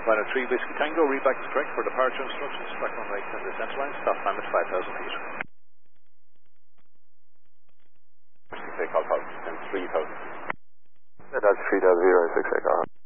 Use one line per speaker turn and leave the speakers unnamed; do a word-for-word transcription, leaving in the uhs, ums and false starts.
Minor three Whiskey Tango, readback is correct for departure instructions. Back on right in the centre line, stop time at five thousand feet.
Take call, call, and three thousand.
That's three thousand, six, eight,